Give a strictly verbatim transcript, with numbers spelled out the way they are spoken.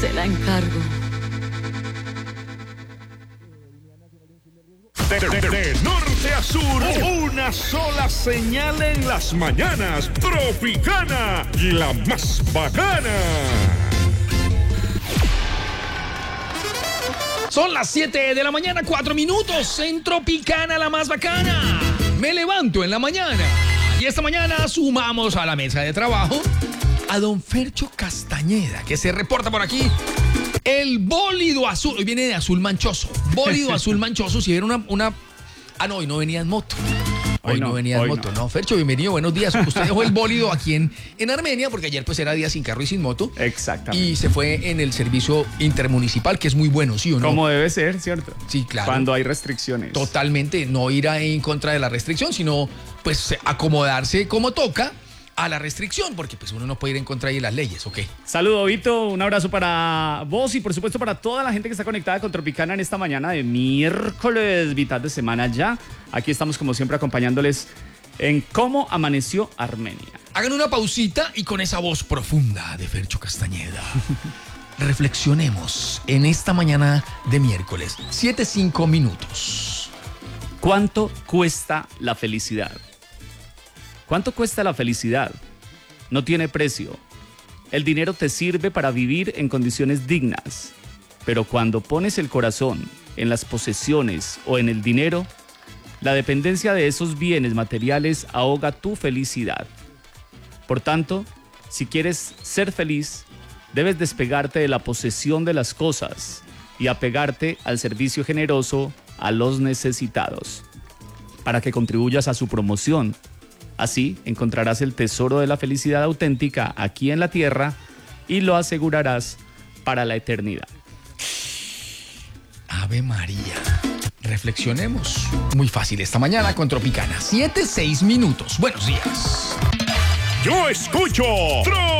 Te la encargo. De, de- de norte a sur, una sola señal en las mañanas. Tropicana, la más bacana. Son las siete de la mañana, cuatro minutos en Tropicana, la más bacana. Me levanto en la mañana y esta mañana sumamos a la mesa de trabajo a don Fercho Castañeda, que se reporta por aquí. El bólido azul, hoy viene de azul manchoso. Bólido azul manchoso, si era una, una... Ah, no, hoy no venía en moto. Hoy, Hoy no, no, venía en hoy moto. no. No. Fercho, bienvenido, buenos días. Usted dejó el bólido aquí en, en Armenia, porque ayer pues era día sin carro y sin moto. Exactamente. Y se fue en el servicio intermunicipal, que es muy bueno, ¿sí o no? Como debe ser, ¿cierto? Sí, claro. Cuando hay restricciones. Totalmente, no ir en contra de la restricción, sino pues acomodarse como toca a la restricción, porque pues uno no puede ir en contra de las leyes, ¿ok? Saludo, Vito. Un abrazo para vos y por supuesto para toda la gente que está conectada con Tropicana en esta mañana de miércoles, mitad de semana ya. Aquí estamos como siempre acompañándoles en cómo amaneció Armenia. Hagan una pausita y con esa voz profunda de Fercho Castañeda reflexionemos en esta mañana de miércoles, siete cinco minutos. ¿Cuánto cuesta la felicidad? ¿Cuánto cuesta la felicidad? No tiene precio. El dinero te sirve para vivir en condiciones dignas, pero cuando pones el corazón en las posesiones o en el dinero, la dependencia de esos bienes materiales ahoga tu felicidad. Por tanto, si quieres ser feliz, debes despegarte de la posesión de las cosas y apegarte al servicio generoso a los necesitados, para que contribuyas a su promoción. Así encontrarás el tesoro de la felicidad auténtica aquí en la tierra y lo asegurarás para la eternidad. Ave María. Reflexionemos. Muy fácil esta mañana con Tropicana. siete seis minutos. Buenos días. Yo escucho Tro